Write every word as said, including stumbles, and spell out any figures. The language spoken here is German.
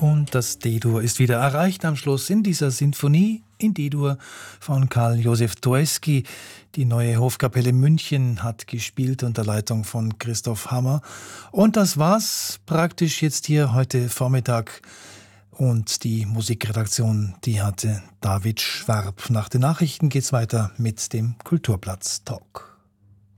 Und das D-Dur ist wieder erreicht am Schluss in dieser Sinfonie in D-Dur von Karl Josef Doeschky. Die Neue Hofkapelle München hat gespielt unter Leitung von Christoph Hammer. Und das war's praktisch jetzt hier heute Vormittag. Und die Musikredaktion, die hatte David Schwab. Nach den Nachrichten geht's weiter mit dem Kulturplatz Talk.